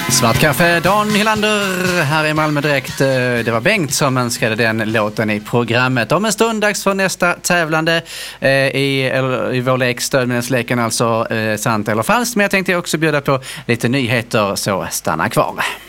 Svart kaffe, Dan Hylander här i Malmö direkt. Det var Bengt som önskade den låten i programmet. Om en stund dags för nästa tävlande i vår lek Stödminnesleken, alltså sant eller falskt. Men jag tänkte också bjuda på lite nyheter, så stanna kvar.